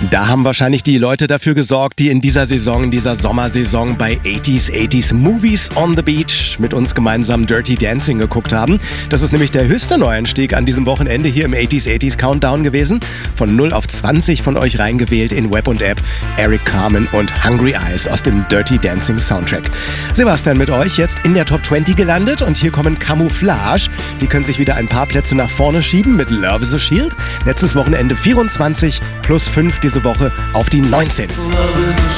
Da haben wahrscheinlich die Leute dafür gesorgt, die in dieser Sommersaison bei 80s Movies on the Beach mit uns gemeinsam Dirty Dancing geguckt haben. Das ist nämlich der höchste Neuanstieg an diesem Wochenende hier im 80s Countdown gewesen. Von 0 auf 20 von euch reingewählt in Web und App. Eric Carmen und Hungry Eyes aus dem Dirty Dancing Soundtrack. Sebastian mit euch jetzt in der Top 20 gelandet und hier kommen Camouflage. Die können sich wieder ein paar Plätze nach vorne schieben mit Love is a Shield. Letztes Wochenende 24 plus 5 diese Woche auf die 19.